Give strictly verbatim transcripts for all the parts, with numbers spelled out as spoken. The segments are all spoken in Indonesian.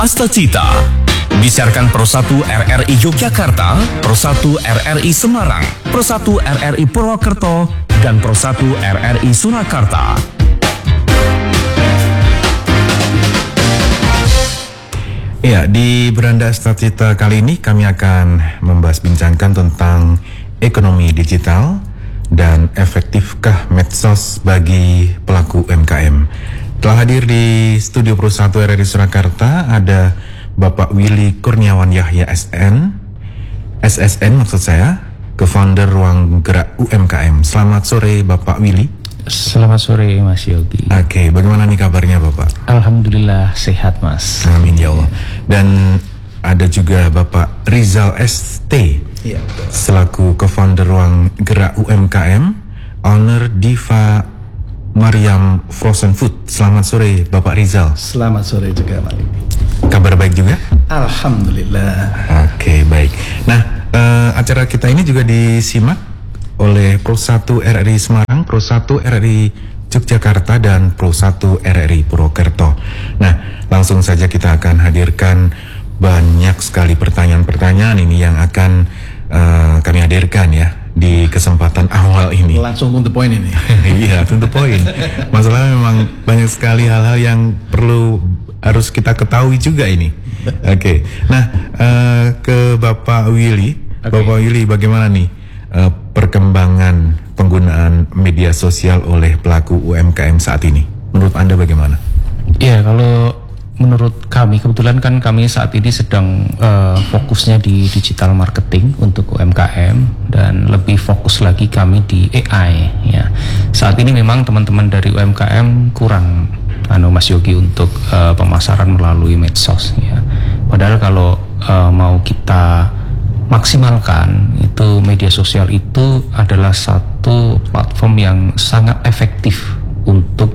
Astacita. Disiarkan Pro satu R R I Yogyakarta, Pro satu R R I Semarang, Pro satu R R I Purwokerto, dan Pro satu R R I Surakarta. Ya, di Beranda Astacita kali ini kami akan membahas bincangkan tentang ekonomi digital dan efektifkah medsos bagi pelaku U M K M. Telah hadir di studio Pro satu R R I Surakarta ada Bapak Willy Kurniawan Yahya S N, S S N maksud saya, co-founder Ruang Gerak U M K M. Selamat sore Bapak Willy. Selamat sore Mas Yogi. Oke, okay, bagaimana nih kabarnya Bapak? Alhamdulillah sehat Mas. Amin ya Allah. Dan ada juga Bapak Rizal S T, ya, selaku co-founder Ruang Gerak U M K M, owner Diva Mariam Frozen Food. Selamat sore Bapak Rizal. Selamat sore juga Pak. Kabar baik juga? Alhamdulillah. Oke, okay, baik. Nah, uh, acara kita ini juga disimak oleh Pro satu R R I Semarang, Pro satu R R I Yogyakarta, dan Pro satu R R I Purwokerto. Nah, langsung saja kita akan hadirkan banyak sekali pertanyaan-pertanyaan ini yang akan uh, kami hadirkan ya di kesempatan awal ini. Langsung to the point ini. Iya, to the point. Masalahnya memang banyak sekali hal-hal yang perlu harus kita ketahui juga ini. Oke, okay. Nah uh, ke Bapak Willy, okay. Bapak Willy, bagaimana nih uh, perkembangan penggunaan media sosial oleh pelaku U M K M saat ini? Menurut Anda bagaimana? Ya, kalau menurut kami, kebetulan kan kami saat ini sedang uh, fokusnya di digital marketing untuk U M K M dan lebih fokus lagi kami di A I ya. Saat ini memang teman-teman dari U M K M kurang anu Mas Yogi untuk uh, pemasaran melalui medsos ya. Padahal kalau uh, mau kita maksimalkan itu, media sosial itu adalah satu platform yang sangat efektif untuk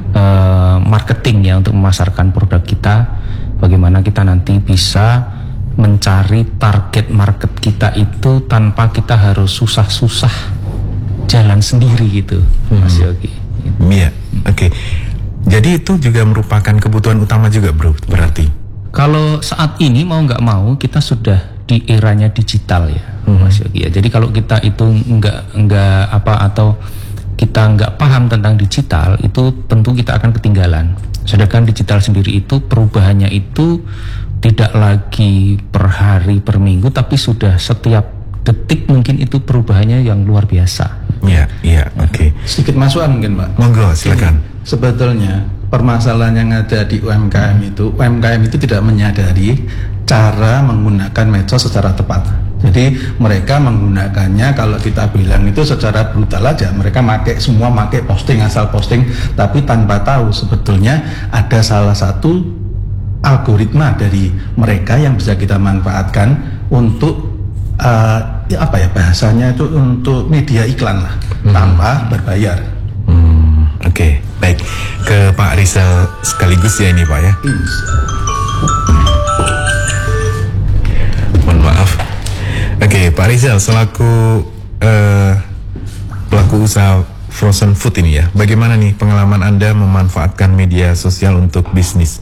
uh, marketing ya, untuk memasarkan produk kita. Bagaimana kita nanti bisa mencari target market kita itu tanpa kita harus susah-susah jalan sendiri gitu, hmm. Mas Yogi. Iya, oke. Okay. Jadi itu juga merupakan kebutuhan utama juga bro, berarti? Kalau saat ini mau nggak mau kita sudah di eranya digital ya, hmm. Mas Yogi ya. Jadi kalau kita itu nggak nggak apa atau kita nggak paham tentang digital, itu tentu kita akan ketinggalan. Sedangkan digital sendiri itu perubahannya itu tidak lagi per hari per minggu, tapi sudah setiap detik mungkin itu perubahannya yang luar biasa. Iya, iya, oke. Okay. Sedikit masukan mungkin Pak. Monggo, silakan. Sebetulnya permasalahan yang ada di U M K M itu, U M K M itu tidak menyadari cara menggunakan medsos secara tepat. Jadi mereka menggunakannya, kalau kita bilang itu secara brutal aja, mereka make semua make posting asal posting, tapi tanpa tahu sebetulnya ada salah satu algoritma dari mereka yang bisa kita manfaatkan untuk uh, ya apa ya bahasanya itu, untuk media iklan lah, hmm. tanpa berbayar. Hmm, Oke, okay. Baik, ke Pak Rizal sekaligus ya ini Pak ya. Mohon maaf. Oke, okay, Pak Rizal selaku uh, pelaku usaha frozen food ini ya, bagaimana nih pengalaman Anda memanfaatkan media sosial untuk bisnis?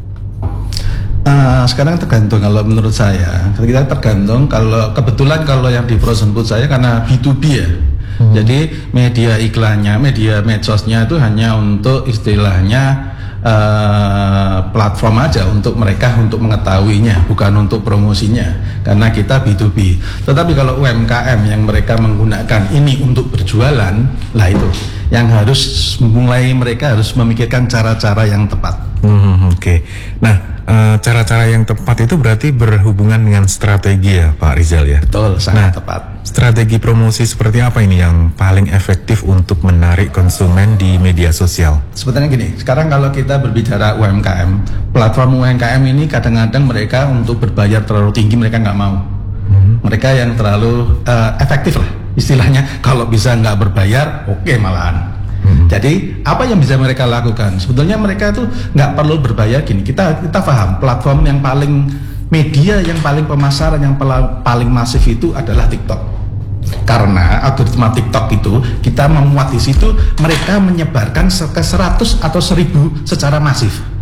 Uh, sekarang tergantung, kalau menurut saya kita tergantung, kalau kebetulan kalau yang di frozen food saya karena B to B ya, hmm. jadi media iklannya, media medsosnya itu hanya untuk istilahnya uh, platform aja untuk mereka untuk mengetahuinya, bukan untuk promosinya, karena kita B to B. Tetapi kalau U M K M yang mereka menggunakan ini untuk berjualan, lah itu yang harus mulai, mereka harus memikirkan cara-cara yang tepat. Hmm, Oke, okay. Nah Uh, cara-cara yang tepat itu berarti berhubungan dengan strategi ya Pak Rizal ya? Betul, sangat nah, tepat. Strategi promosi seperti apa ini yang paling efektif untuk menarik konsumen di media sosial? Sebetulnya gini, sekarang kalau kita berbicara U M K M, platform U M K M ini kadang-kadang mereka untuk berbayar terlalu tinggi mereka nggak mau. Hmm. Mereka yang terlalu uh, efektif lah istilahnya, kalau bisa nggak berbayar, oke okay, malahan. Hmm. Jadi apa yang bisa mereka lakukan? Sebetulnya mereka tuh nggak perlu berbayar. Gini, kita kita paham platform yang paling, media yang paling pemasaran yang paling masif itu adalah TikTok. Karena algoritma TikTok itu kita memuat di situ, mereka menyebarkan ke seratus atau seribu secara masif.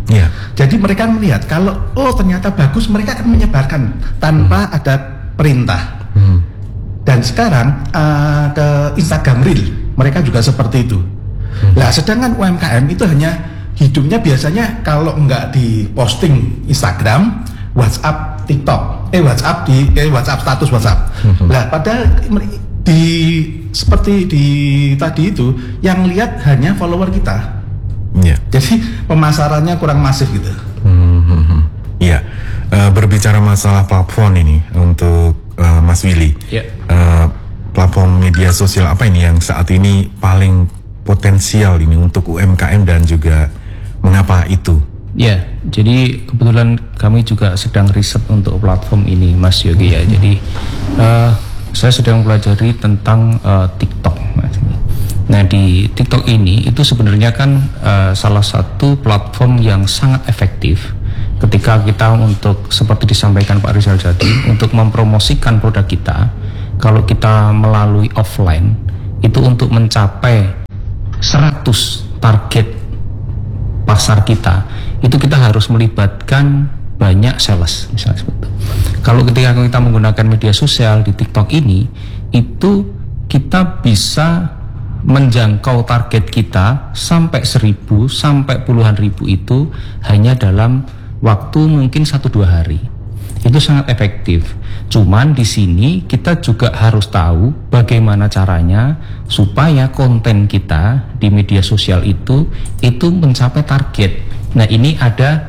Yeah. Jadi mereka melihat kalau oh ternyata bagus, mereka akan menyebarkan tanpa hmm. ada perintah. Hmm. Dan sekarang uh, ke Instagram Reel mereka juga seperti itu. Hmm. Nah, sedangkan U M K M itu hanya hidupnya biasanya kalau nggak di posting Instagram, WhatsApp, TikTok, eh WhatsApp di eh WhatsApp status WhatsApp. Hmm. Nah, padahal di seperti di tadi itu yang lihat hanya follower kita. Yeah. Jadi pemasarannya kurang masif gitu. Hmm. Iya. Uh, berbicara masalah platform ini untuk uh, Mas Willy. Yeah. Uh, platform media sosial apa ini yang saat ini paling potensial ini untuk U M K M dan juga mengapa itu? Ya, jadi kebetulan kami juga sedang riset untuk platform ini, Mas Yogi ya. Jadi uh, saya sedang pelajari tentang uh, TikTok, Mas. Nah, di TikTok ini itu sebenarnya kan uh, salah satu platform yang sangat efektif ketika kita untuk seperti disampaikan Pak Rizal tadi untuk mempromosikan produk kita. Kalau kita melalui offline itu untuk mencapai seratus target pasar kita, itu kita harus melibatkan banyak sales misalnya seperti itu. Kalau ketika kita menggunakan media sosial di TikTok ini, itu kita bisa menjangkau target kita sampai seribu sampai puluhan ribu itu hanya dalam waktu mungkin satu dua hari. Itu sangat efektif. Cuman di sini kita juga harus tahu bagaimana caranya supaya konten kita di media sosial itu itu mencapai target. Nah, ini ada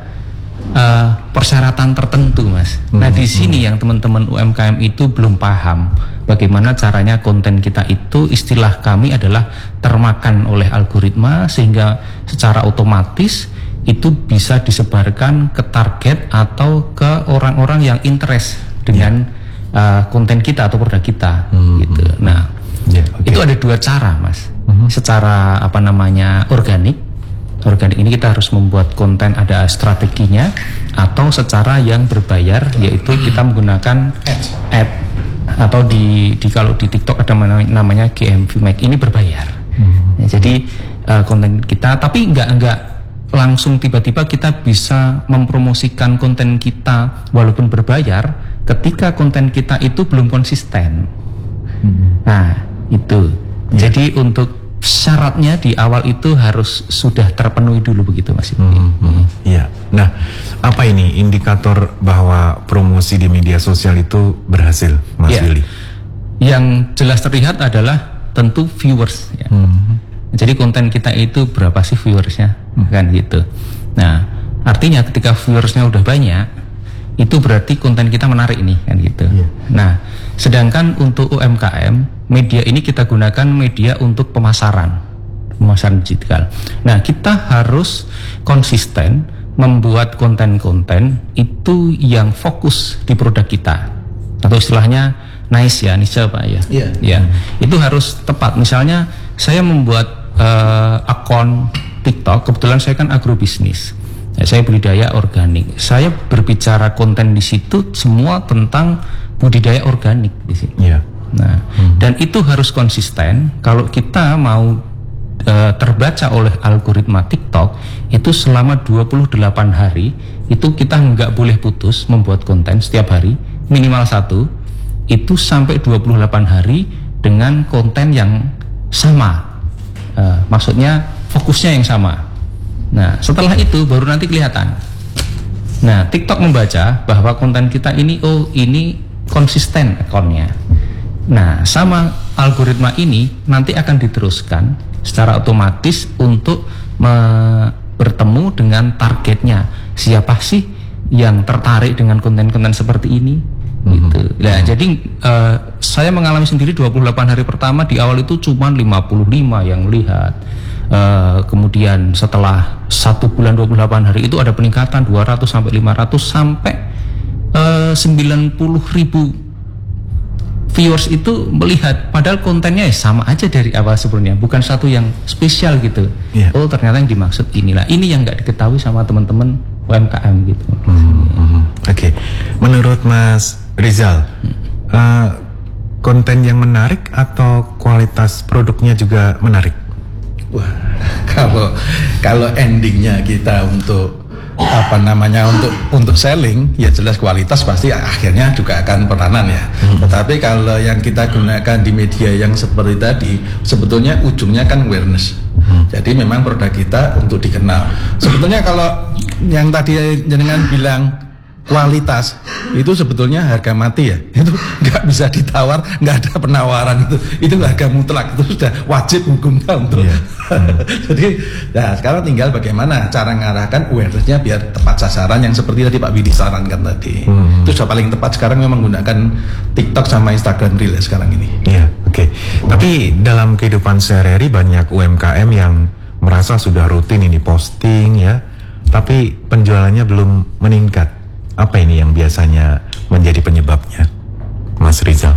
uh, persyaratan tertentu, Mas. Nah, di sini yang teman-teman U M K M itu belum paham bagaimana caranya konten kita itu, istilah kami adalah termakan oleh algoritma sehingga secara otomatis itu bisa disebarkan ke target atau ke orang-orang yang interest dengan yeah. uh, konten kita atau produk kita, hmm. gitu. Nah, yeah, okay. itu ada dua cara, Mas. Hmm. Secara apa namanya organik, organik ini kita harus membuat konten ada strateginya, atau secara yang berbayar, yaitu kita menggunakan ad, atau di, di kalau di TikTok ada namanya G M V Max, ini berbayar. Hmm. Ya, jadi uh, konten kita, tapi enggak enggak langsung tiba-tiba kita bisa mempromosikan konten kita walaupun berbayar ketika konten kita itu belum konsisten. Hmm. Nah, itu. Ya. Jadi untuk syaratnya di awal itu harus sudah terpenuhi dulu begitu, Mas. Hmm. Hmm. Iya. Nah, apa ini indikator bahwa promosi di media sosial itu berhasil, Mas ya. Willy? Yang jelas terlihat adalah tentu viewers ya. Hmm. Jadi konten kita itu berapa sih viewersnya, hmm. kan gitu. Nah, artinya ketika viewersnya udah banyak, itu berarti konten kita menarik nih, kan gitu. Yeah. Nah, sedangkan untuk U M K M, media ini kita gunakan media untuk pemasaran, pemasaran digital. Nah, kita harus konsisten membuat konten-konten itu yang fokus di produk kita, atau istilahnya nice ya, niche Pak ya. Yeah. Ya, itu harus tepat. Misalnya saya membuat uh, akun TikTok, kebetulan saya kan agrobisnis, ya, saya budidaya organik. Saya berbicara konten di situ semua tentang budidaya organik di sini. Yeah. Nah, hmm. dan itu harus konsisten. Kalau kita mau uh, terbaca oleh algoritma TikTok itu selama dua puluh delapan hari, itu kita nggak boleh putus membuat konten setiap hari, minimal satu. Itu sampai dua puluh delapan hari dengan konten yang sama, uh, maksudnya fokusnya yang sama. Nah, setelah itu baru nanti kelihatan. Nah, TikTok membaca bahwa konten kita ini, oh ini konsisten akunnya. Nah, sama algoritma ini nanti akan diteruskan secara otomatis untuk me- bertemu dengan targetnya. Siapa sih yang tertarik dengan konten-konten seperti ini? Gitu. Nah, hmm. jadi uh, saya mengalami sendiri dua puluh delapan hari pertama di awal itu cuma lima puluh lima yang lihat. Uh, kemudian setelah satu bulan dua puluh delapan hari itu ada peningkatan dua ratus sampai lima ratus sampai uh, sembilan puluh ribu viewers itu melihat, padahal kontennya ya sama aja dari awal sebelumnya, bukan satu yang spesial gitu. Yeah. Oh, ternyata yang dimaksud inilah. Ini yang nggak diketahui sama teman-teman U M K M gitu. Hmm, hmm. Oke, okay. Menurut Mas Rizal, uh, konten yang menarik atau kualitas produknya juga menarik? Wah, kalau kalau endingnya kita untuk apa namanya untuk untuk selling, ya jelas kualitas pasti akhirnya juga akan peranan ya. Hmm. Tetapi kalau yang kita gunakan di media yang seperti tadi, sebetulnya ujungnya kan awareness. Hmm. Jadi memang produk kita untuk dikenal. Sebetulnya kalau yang tadi jenengan bilang kualitas itu sebetulnya harga mati ya, itu nggak bisa ditawar, nggak ada penawaran, itu itu harga mutlak, itu sudah wajib hukumnya untuk yeah. Jadi nah sekarang tinggal bagaimana cara mengarahkan awareness-nya biar tepat sasaran yang seperti tadi Pak Willy sarankan tadi. hmm. Itu sudah paling tepat sekarang memang menggunakan TikTok sama Instagram Reel sekarang ini. Iya, yeah, oke. Okay. Tapi dalam kehidupan sehari-hari banyak U M K M yang merasa sudah rutin ini posting ya, tapi penjualannya belum meningkat. Apa ini yang biasanya menjadi penyebabnya, Mas Rizal?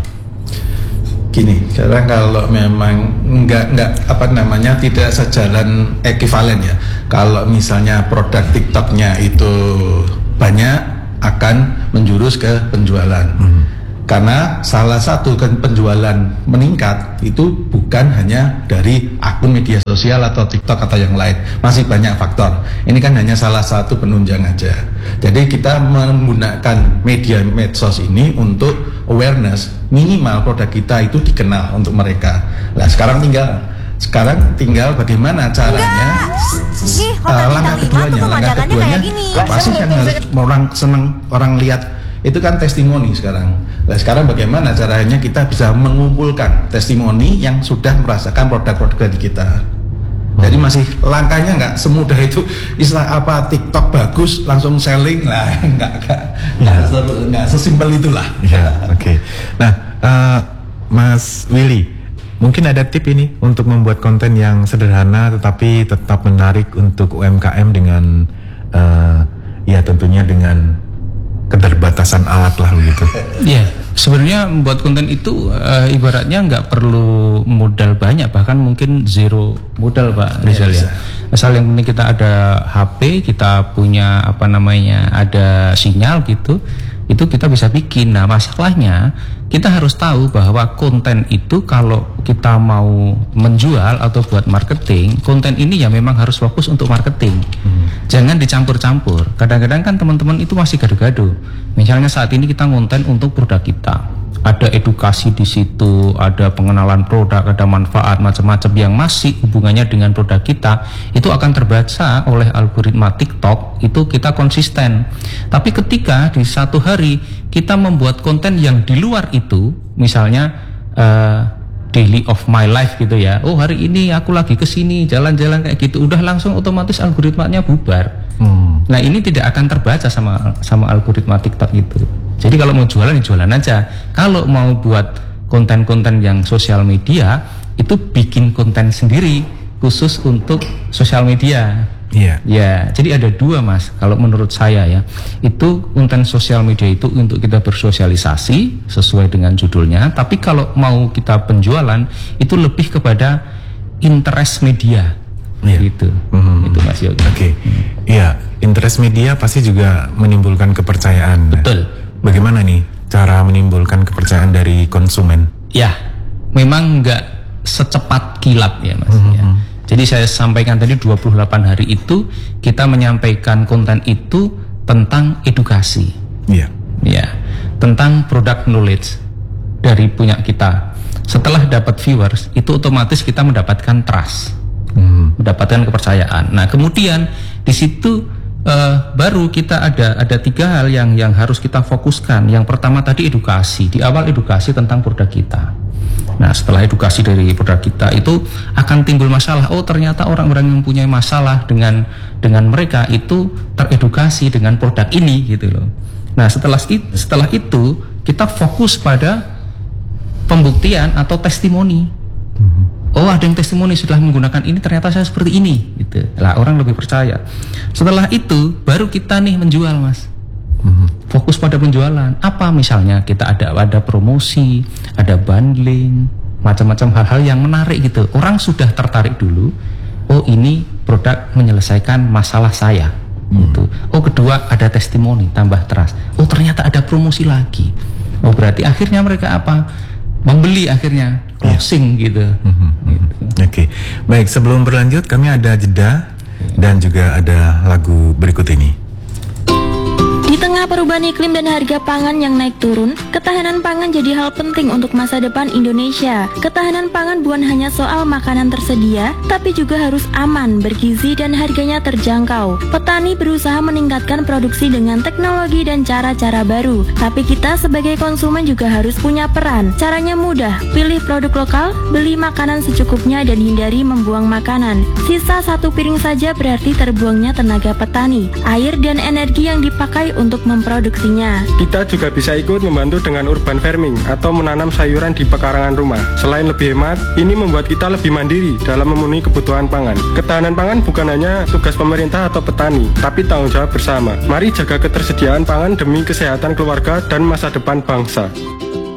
Gini, sekarang kalau memang nggak nggak apa namanya tidak sejalan ekivalen ya. Kalau misalnya produk TikToknya itu banyak, akan menjurus ke penjualan. Hmm. Karena salah satu penjualan meningkat itu bukan hanya dari akun media sosial atau TikTok atau yang lain, masih banyak faktor. Ini kan hanya salah satu penunjang aja. Jadi kita menggunakan media medsos ini untuk awareness, minimal produk kita itu dikenal untuk mereka. Nah sekarang tinggal sekarang tinggal bagaimana caranya. Ih, uh, langkah keduanya, langkah keduanya apa sih yang harus orang seneng orang lihat? Itu kan testimoni sekarang. Nah sekarang bagaimana caranya kita bisa mengumpulkan testimoni yang sudah merasakan produk-produk dari kita. Jadi masih langkahnya nggak semudah itu, istilah apa TikTok bagus langsung selling lah, nggak nggak ya. nggak sesimpel itulah. Ya, oke. Okay. Nah, uh, Mas Willy, mungkin ada tip ini untuk membuat konten yang sederhana tetapi tetap menarik untuk U M K M dengan uh, ya tentunya dengan keterbatasan alat lah begitu. Iya, sebenarnya membuat konten itu uh, ibaratnya nggak perlu modal banyak, bahkan mungkin zero modal Pak Rizal ya. Asal yang penting kita ada H P, kita punya apa namanya ada sinyal gitu, itu kita bisa bikin. Nah masalahnya kita harus tahu bahwa konten itu kalau kita mau menjual atau buat marketing, konten ini ya memang harus fokus untuk marketing. Hmm. Jangan dicampur-campur. Kadang-kadang kan teman-teman itu masih gado-gado. Misalnya saat ini kita konten untuk produk kita, ada edukasi di situ, ada pengenalan produk, ada manfaat macam-macam yang masih hubungannya dengan produk kita, itu akan terbaca oleh algoritma TikTok, itu kita konsisten. Tapi ketika di satu hari kita membuat konten yang di luar itu, misalnya uh, daily of my life gitu ya, oh hari ini aku lagi kesini jalan-jalan kayak gitu, udah langsung otomatis algoritmanya bubar. Hmm. Nah ini tidak akan terbaca sama sama algoritma TikTok itu. Jadi kalau mau jualan ya jualan aja. Kalau mau buat konten-konten yang sosial media, itu bikin konten sendiri khusus untuk sosial media. Iya. Ya, jadi ada dua Mas. Kalau menurut saya ya, itu konten sosial media itu untuk kita bersosialisasi sesuai dengan judulnya. Tapi kalau mau kita penjualan, itu lebih kepada interest media. Iya. Gitu. Mm-hmm. Itu Mas Yogi. Oke. Okay. Iya, interest media pasti juga menimbulkan kepercayaan. Betul. Bagaimana nih cara menimbulkan kepercayaan dari konsumen? Ya, memang nggak secepat kilat ya Mas. Mm-hmm. Ya. Jadi saya sampaikan tadi dua puluh delapan hari itu kita menyampaikan konten itu tentang edukasi. Iya. Ya, tentang product knowledge dari punya kita. Setelah dapat viewers, itu otomatis kita mendapatkan trust. Hmm. Mendapatkan kepercayaan. Nah, kemudian di situ uh, baru kita ada ada tiga hal yang yang harus kita fokuskan. Yang pertama tadi edukasi. Di awal edukasi tentang produk kita. Nah setelah edukasi dari produk kita itu akan timbul masalah. Oh ternyata orang-orang yang punya masalah dengan dengan mereka itu teredukasi dengan produk ini gitu loh. Nah setelah setelah itu kita fokus pada pembuktian atau testimoni. Oh ada yang testimoni setelah menggunakan ini ternyata saya seperti ini gitu. Lah orang lebih percaya. Setelah itu baru kita nih menjual Mas. Fokus pada penjualan. Apa misalnya kita ada ada promosi, ada bundling, macam-macam hal-hal yang menarik gitu. Orang sudah tertarik dulu. Oh ini produk menyelesaikan masalah saya. Hmm. Gitu. Oh kedua ada testimoni, tambah trust. Oh ternyata ada promosi lagi. Oh berarti akhirnya mereka apa? Membeli akhirnya, closing yeah. gitu. Hmm. gitu. Oke, okay. Baik sebelum berlanjut kami ada jeda dan juga ada lagu berikut ini. tengah perubahan iklim dan harga pangan yang naik turun, ketahanan pangan jadi hal penting untuk masa depan Indonesia. Ketahanan pangan bukan hanya soal makanan tersedia, tapi juga harus aman, bergizi, dan harganya terjangkau. Petani berusaha meningkatkan produksi dengan teknologi dan cara-cara baru, tapi kita sebagai konsumen juga harus punya peran. Caranya mudah, pilih produk lokal, beli makanan secukupnya, dan hindari membuang makanan. Sisa satu piring saja berarti terbuangnya tenaga petani, air, dan energi yang dipakai untuk memproduksinya. Kita juga bisa ikut membantu dengan urban farming atau menanam sayuran di pekarangan rumah. Selain lebih hemat, ini membuat kita lebih mandiri dalam memenuhi kebutuhan pangan. Ketahanan pangan bukan hanya tugas pemerintah atau petani, tapi tanggung jawab bersama. Mari jaga ketersediaan pangan demi kesehatan keluarga dan masa depan bangsa.